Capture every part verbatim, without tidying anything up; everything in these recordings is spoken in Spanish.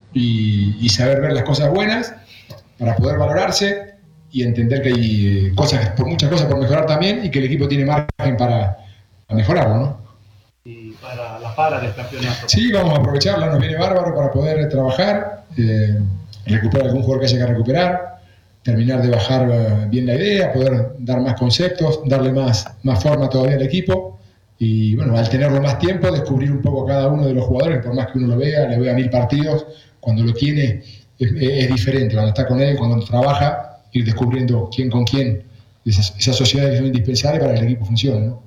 y, y saber ver las cosas buenas para poder valorarse y entender que hay cosas, por muchas cosas por mejorar también y que el equipo tiene margen para, para mejorarlo, ¿no? Y para la para del campeonato. Sí, vamos a aprovecharla, nos viene bárbaro para poder trabajar, eh, recuperar algún jugador que haya que recuperar, terminar de bajar bien la idea, poder dar más conceptos, darle más, más forma todavía al equipo y bueno, al tenerlo más tiempo, descubrir un poco a cada uno de los jugadores, por más que uno lo vea, le vea mil partidos, cuando lo tiene es, es diferente, cuando está con él, cuando trabaja, ir descubriendo quién con quién, esas, esas sociedades son indispensables para que el equipo funcione, ¿no?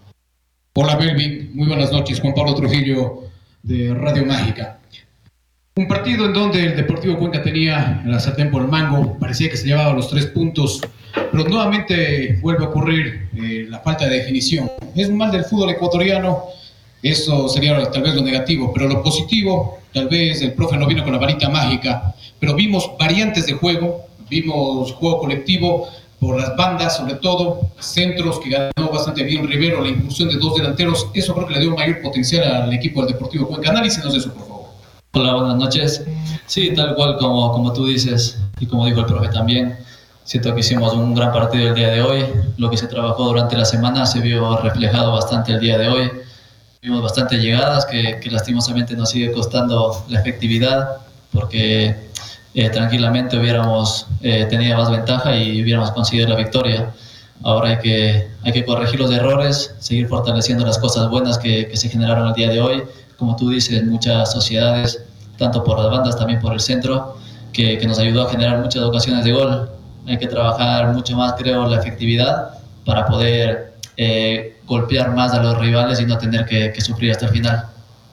Hola Melvin, muy buenas noches, Juan Pablo Trujillo de Radio Mágica. Un partido en donde el Deportivo Cuenca tenía la sartén por el mango, parecía que se llevaba los tres puntos, pero nuevamente vuelve a ocurrir eh, la falta de definición. Es un mal del fútbol ecuatoriano, eso sería tal vez lo negativo, pero lo positivo, tal vez el profe no vino con la varita mágica, pero vimos variantes de juego, vimos juego colectivo por las bandas, sobre todo, centros que ganó bastante bien Rivero, la inclusión de dos delanteros, eso creo que le dio mayor potencial al equipo del Deportivo Cuenca. Analícenos eso, por favor. Hola, buenas noches. Sí, tal cual como, como tú dices y como dijo el profe también, siento que hicimos un gran partido el día de hoy. Lo que se trabajó durante la semana se vio reflejado bastante el día de hoy. Vimos bastantes llegadas que, que lastimosamente nos sigue costando la efectividad porque eh, tranquilamente hubiéramos eh, tenido más ventaja y hubiéramos conseguido la victoria. Ahora hay que, hay que corregir los errores, seguir fortaleciendo las cosas buenas que, que se generaron el día de hoy. Como tú dices, muchas sociedades, tanto por las bandas, también por el centro, que, que nos ayudó a generar muchas ocasiones de gol. Hay que trabajar mucho más, creo, la efectividad para poder eh, golpear más a los rivales y no tener que, que sufrir hasta el final.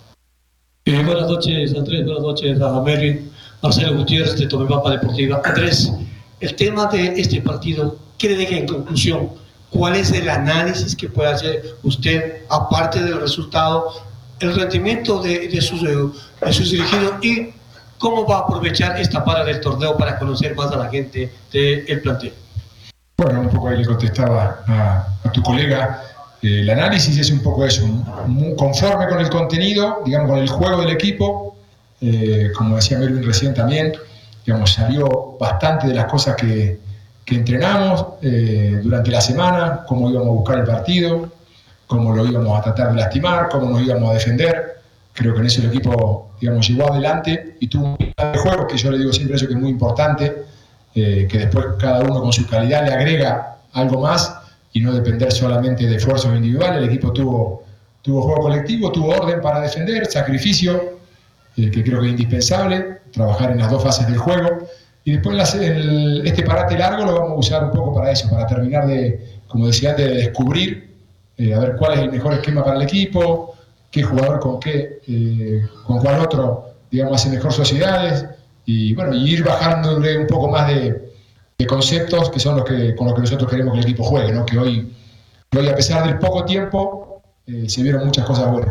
Eh, buenas noches, Andrés, buenas noches a Melvin, Marcelo Gutiérrez de Tomepapa Deportiva. Andrés, el tema de este partido, ¿qué le deja en conclusión? ¿Cuál es el análisis que puede hacer usted, aparte del resultado, el rendimiento de, de, sus, de sus dirigidos y cómo va a aprovechar esta para del torneo para conocer más a la gente del plantel? Bueno, un poco ahí le contestaba a, a tu colega, eh, el análisis es un poco eso, muy conforme con el contenido, digamos, con el juego del equipo, eh, como decía Melvin recién también, digamos, salió bastante de las cosas que, que entrenamos eh, durante la semana, cómo íbamos a buscar el partido, cómo lo íbamos a tratar de lastimar, cómo nos íbamos a defender. Creo que en eso el equipo, digamos, llegó adelante y tuvo un plan de juego, que yo le digo siempre eso que es muy importante, eh, que después cada uno con su calidad le agrega algo más y no depender solamente de esfuerzos individuales. El equipo tuvo, tuvo juego colectivo, tuvo orden para defender, sacrificio, eh, que creo que es indispensable, trabajar en las dos fases del juego. Y después las, el, este parate largo lo vamos a usar un poco para eso, para terminar de, como decía antes, de descubrir Eh, a ver cuál es el mejor esquema para el equipo, qué jugador con qué, eh, con cuál otro, digamos, hace mejor sociedades, y bueno, y ir bajándole un poco más de, de conceptos que son los que, con los que nosotros queremos que el equipo juegue, ¿no? Que hoy, que hoy a pesar del poco tiempo, eh, se vieron muchas cosas buenas.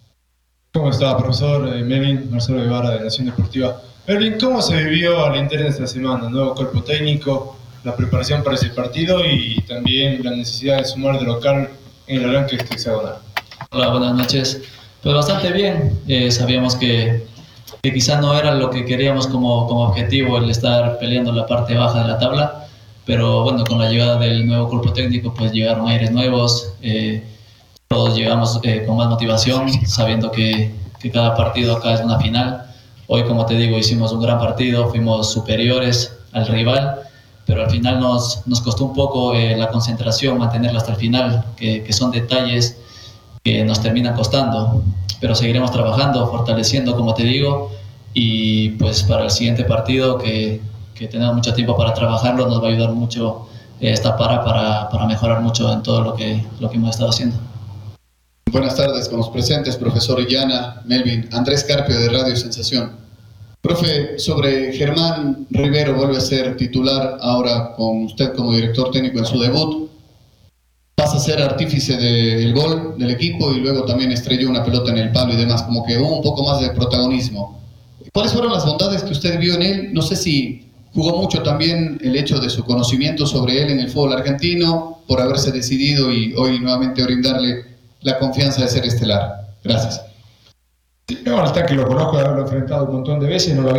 ¿Cómo está, profesor eh, Melvin? Marcelo Guevara de Nación Deportiva. Melvin, ¿cómo se vivió al interno esta semana? Nuevo cuerpo técnico, la preparación para ese partido y también la necesidad de sumar de local en el arranque de este hexagonal. Hola, buenas noches. Pues bastante bien. Eh, sabíamos que, que quizá no era lo que queríamos como, como objetivo el estar peleando la parte baja de la tabla, pero bueno, con la llegada del nuevo cuerpo técnico pues llegaron aires nuevos, eh, todos llegamos eh, con más motivación, sabiendo que, que cada partido acá es una final. Hoy, como te digo, hicimos un gran partido, fuimos superiores al rival, pero al final nos, nos costó un poco eh, la concentración, mantenerla hasta el final, que, que son detalles que nos terminan costando, pero seguiremos trabajando, fortaleciendo, como te digo, y pues para el siguiente partido, que, que tenemos mucho tiempo para trabajarlo, nos va a ayudar mucho eh, esta para, para, para mejorar mucho en todo lo que, lo que hemos estado haciendo. Buenas tardes con los presentes, profesor Illana, Melvin, Andrés Carpio de Radio Sensación. Profe, sobre Germán Rivero, vuelve a ser titular ahora con usted como director técnico en su debut. Pasa a ser artífice del gol del equipo y luego también estrelló una pelota en el palo y demás, como que hubo un poco más de protagonismo. ¿Cuáles fueron las bondades que usted vio en él? No sé si jugó mucho también el hecho de su conocimiento sobre él en el fútbol argentino, por haberse decidido y hoy nuevamente brindarle la confianza de ser estelar. Gracias. No, al tanque lo conozco, de haberlo enfrentado un montón de veces, no lo